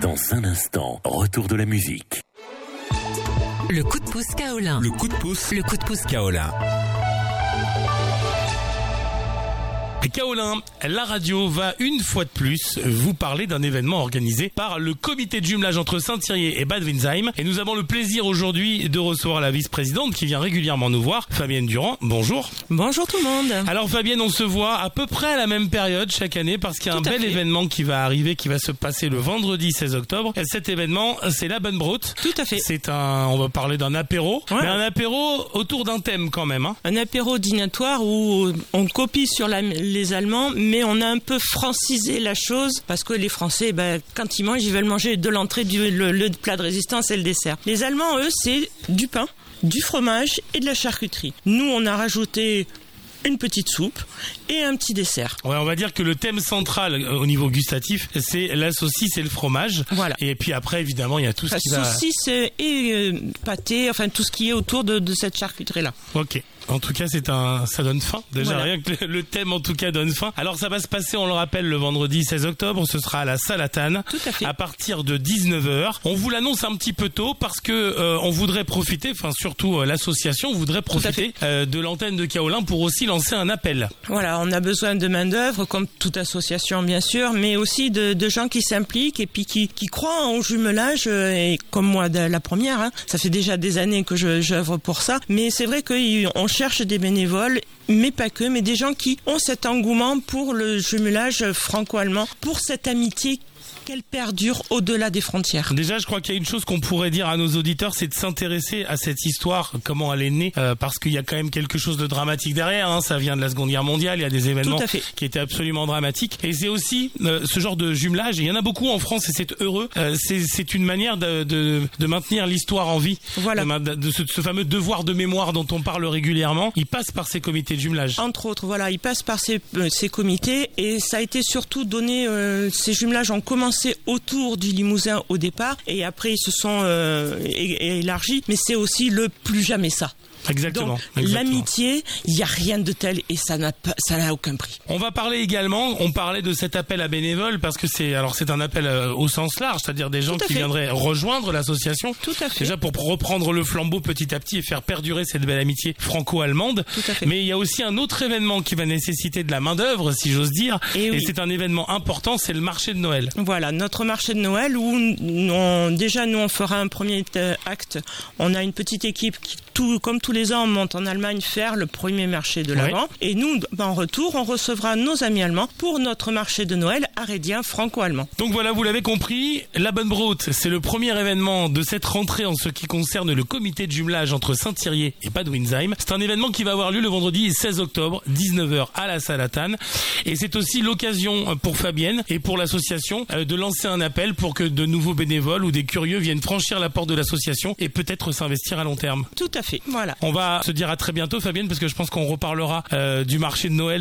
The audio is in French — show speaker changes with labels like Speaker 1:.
Speaker 1: Dans un instant, retour de la musique.
Speaker 2: Le coup de pouce Kaolin.
Speaker 3: Le coup de pouce.
Speaker 2: Le coup de pouce
Speaker 3: Kaolin.
Speaker 4: Kaolin, la radio va une fois de plus vous parler d'un événement organisé par le comité de jumelage entre Saint-Thirier et Bad Windsheim. Et nous avons le plaisir aujourd'hui de recevoir la vice-présidente qui vient régulièrement nous voir, Fabienne Durand. Bonjour.
Speaker 5: Bonjour tout le monde.
Speaker 4: Alors Fabienne, on se voit à peu près à la même période chaque année parce qu'il y a un bel événement qui va arriver, qui va se passer le vendredi 16 octobre. Et cet événement, c'est la Bunbrot.
Speaker 5: Tout à fait.
Speaker 4: On va parler d'un apéro, mais un apéro autour d'un thème quand même. Hein.
Speaker 5: Un apéro dînatoire où on copie sur les Allemands, mais on a un peu francisé la chose parce que les Français, quand ils mangent, ils veulent manger de l'entrée, le plat de résistance et le dessert. Les Allemands, eux, c'est du pain, du fromage et de la charcuterie. Nous, on a rajouté une petite soupe et un petit dessert.
Speaker 4: Ouais, on va dire que le thème central au niveau gustatif, c'est la saucisse et le fromage.
Speaker 5: Voilà.
Speaker 4: Et puis après, évidemment, il y a tout ce qui va...
Speaker 5: Saucisse et pâté, enfin tout ce qui est autour de cette charcuterie-là.
Speaker 4: Ok. En tout cas, ça donne faim. Déjà,
Speaker 5: voilà.
Speaker 4: Rien que le thème, en tout cas, donne faim. Alors, ça va se passer, on le rappelle, le vendredi 16 octobre. Ce sera à la Salatane.
Speaker 5: Tout à fait.
Speaker 4: À partir de 19h. On vous l'annonce un petit peu tôt parce que on voudrait profiter, enfin, surtout l'association voudrait profiter de l'antenne de Kaolin pour aussi lancer un appel.
Speaker 5: Voilà, on a besoin de main-d'œuvre, comme toute association, bien sûr, mais aussi de gens qui s'impliquent et puis qui croient en jumelage, et comme moi, la première, hein. Ça fait déjà des années que j'œuvre pour ça. Mais c'est vrai qu'on cherche des bénévoles, mais pas que, mais des gens qui ont cet engouement pour le jumelage franco-allemand, pour cette amitié qu'elle perdure au-delà des frontières.
Speaker 4: Déjà, je crois qu'il y a une chose qu'on pourrait dire à nos auditeurs, c'est de s'intéresser à cette histoire, comment elle est née, parce qu'il y a quand même quelque chose de dramatique derrière. Hein, ça vient de la Seconde Guerre mondiale, il y a des événements qui étaient absolument dramatiques. Et c'est aussi ce genre de jumelage, et il y en a beaucoup en France, et c'est heureux. C'est une manière de maintenir l'histoire en vie.
Speaker 5: Voilà.
Speaker 4: De ce fameux devoir de mémoire dont on parle régulièrement. Il passe par ces comités de jumelage.
Speaker 5: Entre autres, voilà, il passe par ces comités, et ça a été surtout donné, ces jumelages ont commencé autour du Limousin au départ, et après ils se sont élargis, mais c'est aussi le plus jamais ça.
Speaker 4: Exactement.
Speaker 5: Donc, l'amitié, il n'y a rien de tel et ça n'a aucun prix.
Speaker 4: On va parler également, on parlait de cet appel à bénévoles parce que c'est un appel au sens large, c'est-à-dire des gens qui viendraient rejoindre l'association.
Speaker 5: Tout à fait.
Speaker 4: Déjà pour reprendre le flambeau petit à petit et faire perdurer cette belle amitié franco-allemande.
Speaker 5: Tout à fait.
Speaker 4: Mais il y a aussi un autre événement qui va nécessiter de la main-d'œuvre, si j'ose dire. Et c'est un événement important, c'est le marché de Noël.
Speaker 5: Voilà, notre marché de Noël où on fera un premier acte. On a une petite équipe qui, comme tous les ans, on monte en Allemagne faire le premier marché de l'Avent. Et nous, en retour, on recevra nos amis allemands pour notre marché de Noël arédien franco-allemand.
Speaker 4: Donc voilà, vous l'avez compris, la Bunbrot, c'est le premier événement de cette rentrée en ce qui concerne le comité de jumelage entre Saint-Thirier et Bad Windsheim. C'est un événement qui va avoir lieu le vendredi 16 octobre, 19h à la Salatane. Et c'est aussi l'occasion pour Fabienne et pour l'association de lancer un appel pour que de nouveaux bénévoles ou des curieux viennent franchir la porte de l'association et peut-être s'investir à long terme.
Speaker 5: Tout à fait, voilà.
Speaker 4: On va se dire à très bientôt, Fabienne, parce que je pense qu'on reparlera du marché de Noël